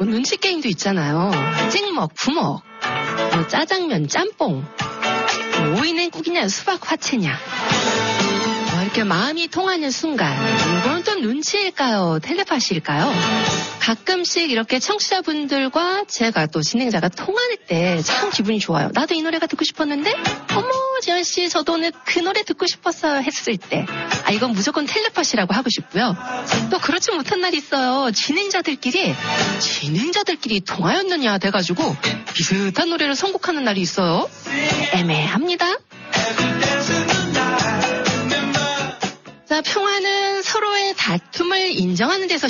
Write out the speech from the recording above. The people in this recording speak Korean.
뭐 눈치 게임도 있잖아요. 찍먹, 부먹, 뭐 짜장면, 짬뽕, 뭐 오이는 국이냐, 수박 화채냐. 이렇게 마음이 통하는 순간, 이건 또 눈치일까요? 텔레파시일까요? 가끔씩 이렇게 청취자분들과 제가 또 진행자가 통할 때 참 기분이 좋아요. 나도 이 노래가 듣고 싶었는데, 어머, 지연씨, 저도 오늘 그 노래 듣고 싶었어요. 했을 때. 이건 무조건 텔레파시라고 하고 싶고요. 또 그렇지 못한 날이 있어요. 진행자들끼리 통하였느냐 돼가지고 비슷한 노래를 선곡하는 날이 있어요. 애매합니다. 자, 평화는 서로의 다툼을 인정하는 데서